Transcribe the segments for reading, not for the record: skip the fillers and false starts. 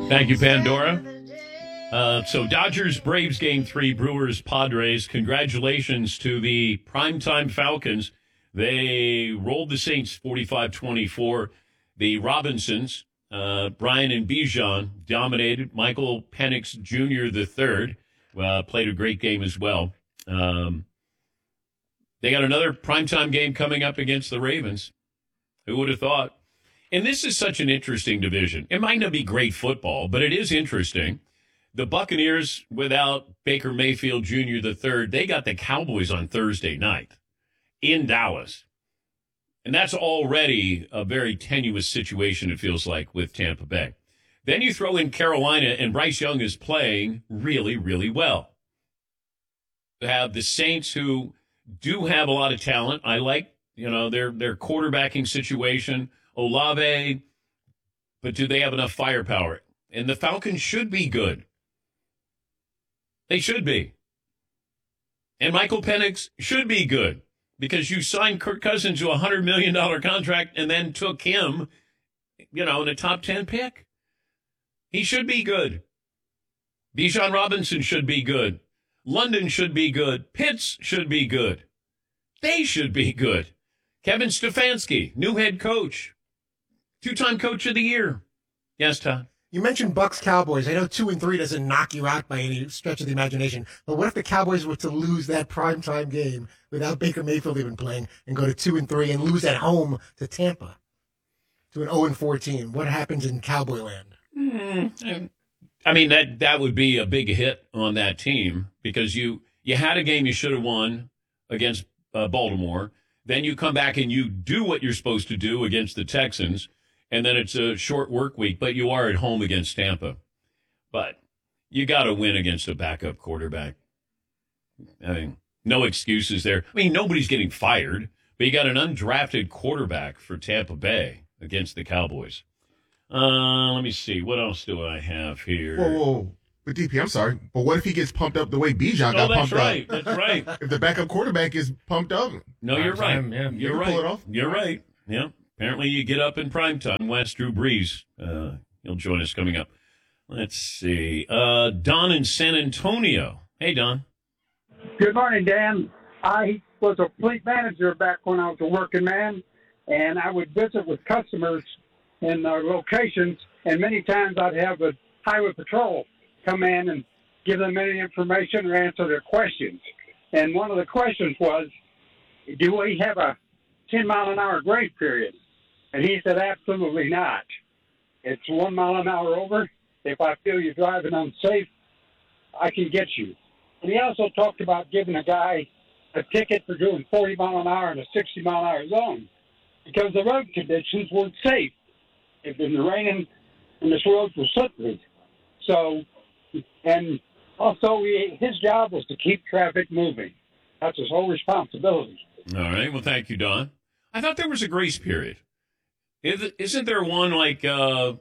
Thank you, Pandora. So Dodgers, Braves game 3, Brewers, Padres. Congratulations to the primetime Falcons. They rolled the Saints 45-24. The Robinsons, Brian and Bijan, dominated. Michael Penix Jr. III played a great game as well. They got another primetime game coming up against the Ravens. Who would have thought? And this is such an interesting division. It might not be great football, but it is interesting. The Buccaneers, without Baker Mayfield Jr. III, they got the Cowboys on Thursday night in Dallas. And that's already a very tenuous situation, it feels like, with Tampa Bay. Then you throw in Carolina, and Bryce Young is playing really, really well. You have the Saints, who do have a lot of talent. I like, their quarterbacking situation. Olave, but do they have enough firepower? And the Falcons should be good. They should be. And Michael Penix should be good because you signed Kirk Cousins to a $100 million contract and then took him, in a top 10 pick. He should be good. Bijan Robinson should be good. London should be good. Pitts should be good. They should be good. Kevin Stefanski, new head coach. 2-time coach of the year. Yes, Todd. You mentioned Bucks Cowboys. I know 2-3 doesn't knock you out by any stretch of the imagination, but what if the Cowboys were to lose that primetime game without Baker Mayfield even playing and go to 2-3 and lose at home to Tampa to an 0-14? What happens in Cowboy land? I mean, that would be a big hit on that team because you had a game you should have won against Baltimore. Then you come back and you do what you're supposed to do against the Texans. And then it's a short work week, but you are at home against Tampa. But you got to win against a backup quarterback. I mean, no excuses there. I mean, nobody's getting fired, but you got an undrafted quarterback for Tampa Bay against the Cowboys. Let me see. What else do I have here? Whoa. But DP, I'm sorry, but what if he gets pumped up the way Bijan got pumped up? That's right. If the backup quarterback is pumped up. No, you're right. Yeah. You're right. Pull it off. You're right. Yeah. Apparently you get up in primetime. West Drew Brees. He'll join us coming up. Let's see. Don in San Antonio. Hey, Don. Good morning, Dan. I was a fleet manager back when I was a working man, and I would visit with customers in locations, and many times I'd have a highway patrol come in and give them any information or answer their questions. And one of the questions was, do we have a 10-mile-an-hour grace period? And he said, absolutely not. It's 1 mile an hour over. If I feel you're driving unsafe, I can get you. And he also talked about giving a guy a ticket for doing 40 mile an hour in a 60 mile an hour zone because the road conditions weren't safe. It was raining and this road was slippery. So, and also his job was to keep traffic moving. That's his whole responsibility. All right. Well, thank you, Don. I thought there was a grace period. Isn't there one like 9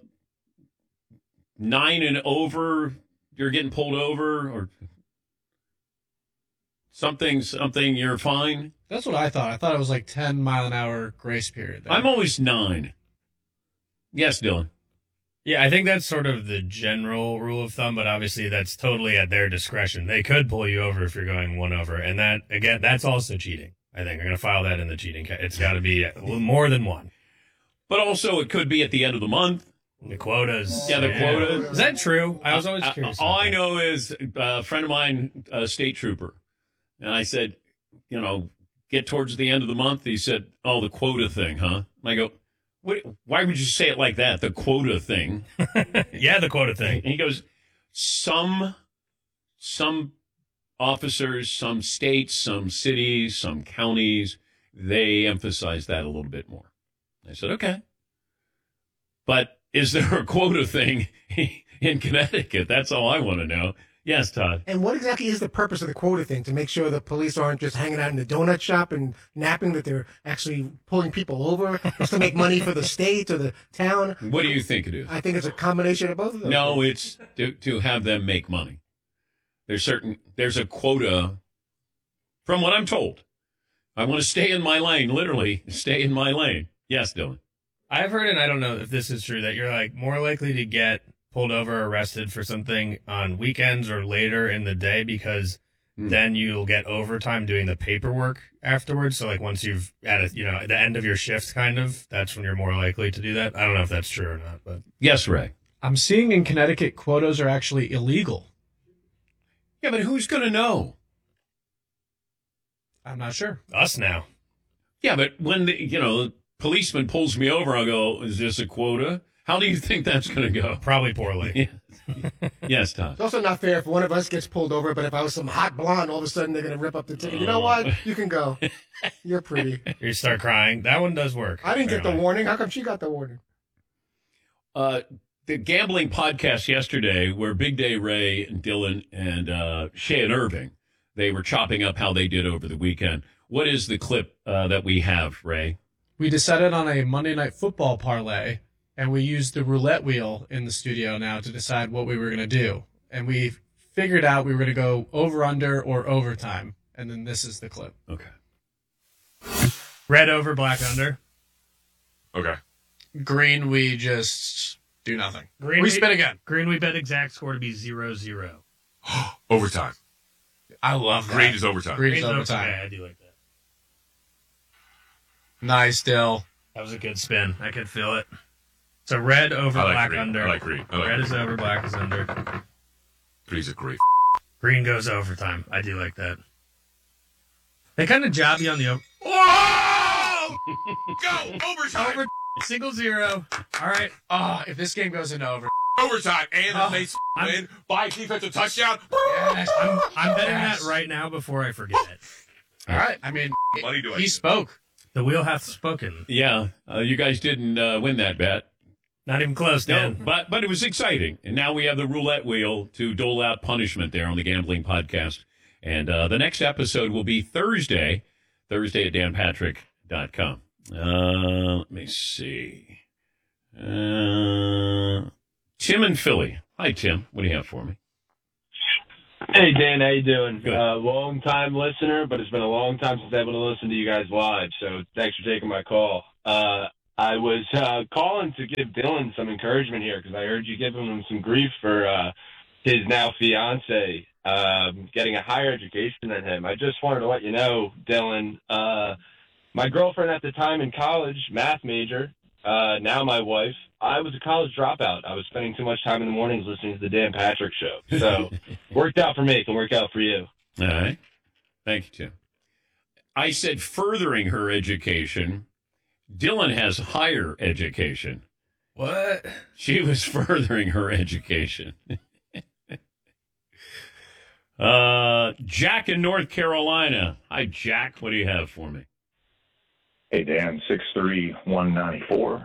and over, you're getting pulled over or something, you're fine? That's what I thought. I thought it was like 10-mile-an-hour grace period there. I'm always 9. Yes, Dylan. Yeah, I think that's sort of the general rule of thumb, but obviously that's totally at their discretion. They could pull you over if you're going 1 over, and that, again, that's also cheating. I think I'm going to file that in the cheating. It's got to be more than 1. But also, it could be at the end of the month. The quotas. Yeah, the quotas. Is that true? I was always curious. All I know is a friend of mine, a state trooper, and I said, get towards the end of the month. He said, oh, the quota thing, huh? And I go, why would you say it like that? The quota thing. Yeah, the quota thing. And he goes, some officers, some states, some cities, some counties, they emphasize that a little bit more. I said, okay. But is there a quota thing in Connecticut? That's all I want to know. Yes, Todd. And what exactly is the purpose of the quota thing? To make sure the police aren't just hanging out in the donut shop and napping, that they're actually pulling people over just to make money for the state or the town? What do you think it is? I think it's a combination of both of those. No, it's to have them make money. There's a quota, from what I'm told. I want to stay in my lane, literally stay in my lane. Yes, Dylan. I've heard, and I don't know if this is true, that you're like more likely to get pulled over, arrested for something on weekends or later in the day, because then you'll get overtime doing the paperwork afterwards. So like once you've at the end of your shift, kind of, that's when you're more likely to do that. I don't know if that's true or not, but Yes, Ray. I'm seeing in Connecticut quotas are actually illegal. Yeah, but who's going to know? I'm not sure. us now. Yeah, but when the policeman pulls me over, I'll go, is this a quota? How do you think that's going to go? Probably poorly. Yes, Tom. It's also not fair if one of us gets pulled over, but if I was some hot blonde, all of a sudden they're going to rip up the ticket. You know what? You can go. You're pretty. You start crying. That one does work. I didn't get the apparently. warning. How come she got the warning? The gambling podcast yesterday, where Big Day Ray and Dylan and Shay and Irving, they were chopping up how they did over the weekend. What is the clip that we have, Ray? We decided on a Monday Night Football parlay, and we used the roulette wheel in the studio now to decide what we were going to do. And we figured out we were going to go over, under, or overtime. And then this is the clip. Okay. Red over, black under. Okay. Green, we just do nothing. Green, we spin again. Green, we bet exact score to be 0-0. Overtime. I love that. Green is overtime. Green is Green's overtime. okay, I do like that. Nice, Dill. That was a good spin. I could feel it. So red over, I like black green. under. I like green. I like Red is green. over, black is under. Three's a great. Green goes overtime. I do like that. They kind of job you on the Whoa! Go overtime. over. Single 0. All right. Oh, if this game goes into over. Overtime, and Oh, if they win by defensive touchdown. Yes. I'm betting Yes. that right now before I forget it. All right. I mean, Money do I he get? spoke. The wheel hath spoken. Yeah, you guys didn't win that bet. Not even close, No, Dan. but it was exciting. And now we have the roulette wheel to dole out punishment there on the Gambling Podcast. And the next episode will be Thursday at danpatrick.com. Let me see. Tim in Philly. Hi, Tim. What do you have for me? Hey, Dan, how you doing? Good. Long time listener, but it's been a long time since I've been able to listen to you guys live, so thanks for taking my call. I was calling to give Dylan some encouragement here because I heard you giving him some grief for his now fiance getting a higher education than him. I just wanted to let you know, Dylan, my girlfriend at the time in college, math major, now my wife, I was a college dropout. I was spending too much time in the mornings listening to the Dan Patrick Show. So worked out for me. It can work out for you. All right. Thank you, Tim. I said furthering her education. Dylan has higher education. What? She was furthering her education. Jack in North Carolina. Hi, Jack. What do you have for me? Hey, Dan, 6'3", 194.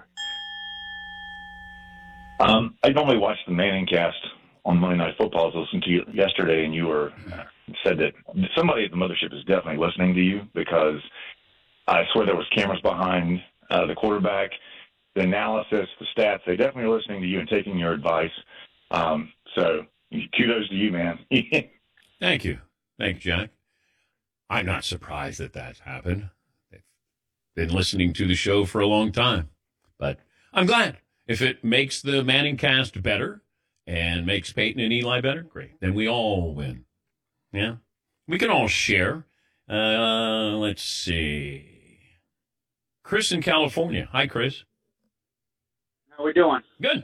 I normally watch the Manning cast on Monday Night Football. I was listening to you yesterday, and you said that somebody at the mothership is definitely listening to you because I swear there was cameras behind the quarterback, the analysis, the stats. They're definitely listening to you and taking your advice. So kudos to you, man. Thank you. Thank you, Jack. I'm not surprised that that's happened. They've been listening to the show for a long time. But I'm glad. If it makes the Manning cast better and makes Peyton and Eli better, great. Then we all win. Yeah? We can all share. Let's see. Chris in California. Hi, Chris. How we doing? Good.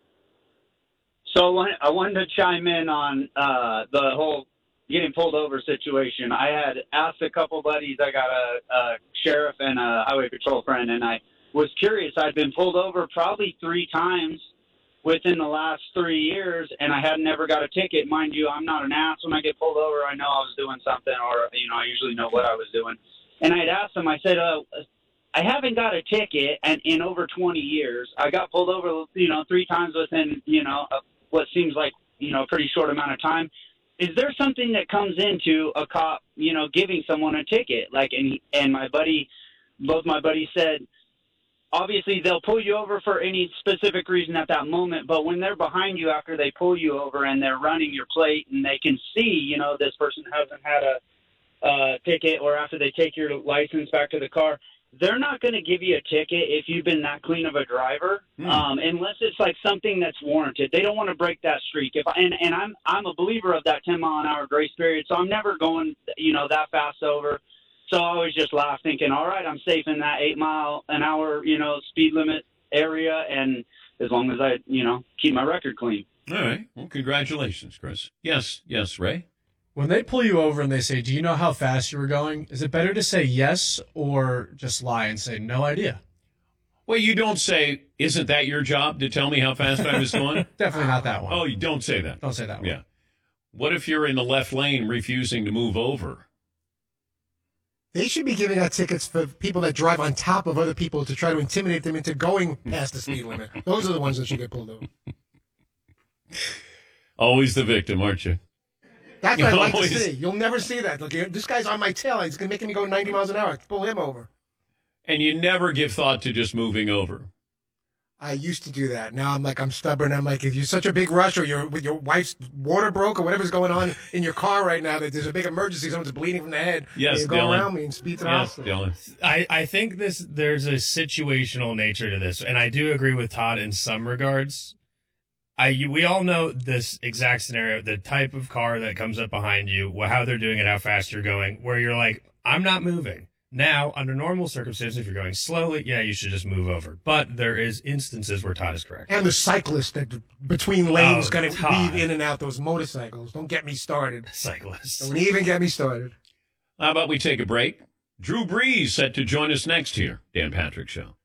So I wanted to chime in on the whole getting pulled over situation. I had asked a couple buddies. I got a sheriff and a highway patrol friend, and I was curious. I'd been pulled over probably 3 times within the last 3 years, and I had never got a ticket. Mind you, I'm not an ass when I get pulled over. I know I was doing something, or, I usually know what I was doing. And I'd asked them, I said, I haven't got a ticket in over 20 years. I got pulled over, 3 times within, what seems like, a pretty short amount of time. Is there something that comes into a cop, giving someone a ticket? And both my buddies said, obviously they'll pull you over for any specific reason at that moment, but when they're behind you after they pull you over and they're running your plate and they can see, this person hasn't had a ticket, or after they take your license back to the car, they're not going to give you a ticket if you've been that clean of a driver, unless it's like something that's warranted. They don't want to break that streak. I'm a believer of that 10-mile-an-hour grace period, so I'm never going, that fast over. So I always just laugh, thinking, all right, I'm safe in that 8-mile-an-hour, speed limit area, and as long as I, keep my record clean. All right. Well, congratulations, Chris. Yes, Ray. When they pull you over and they say, do you know how fast you were going? Is it better to say yes or just lie and say no idea? Well, you don't say, isn't that your job to tell me how fast I was going? Definitely not that one. Oh, you don't say that. Don't say that one. Yeah. What if you're in the left lane refusing to move over? They should be giving out tickets for people that drive on top of other people to try to intimidate them into going past the speed limit. Those are the ones that should get pulled over. Always the victim, aren't you? That's what I'd like to see. You'll never see that. Look, this guy's on my tail. He's going to make me go 90 miles an hour. Pull him over. And you never give thought to just moving over. I used to do that. Now I'm stubborn. I'm like, if you're such a big rush or you're with your wife's water broke or whatever's going on in your car right now, that there's a big emergency, someone's bleeding from the head. Yes, you go around me and speed to the hospital. Dylan. I think there's a situational nature to this, and I do agree with Todd in some regards. We all know this exact scenario, the type of car that comes up behind you, how they're doing it, how fast you're going, where you're like, I'm not moving. Now, under normal circumstances, if you're going slowly, yeah, you should just move over. But there is instances where Todd is correct. And the cyclists that between lanes going to weave in and out, those motorcycles. Don't get me started. Cyclists. Don't even get me started. How about we take a break? Drew Brees set to join us next here, Dan Patrick Show.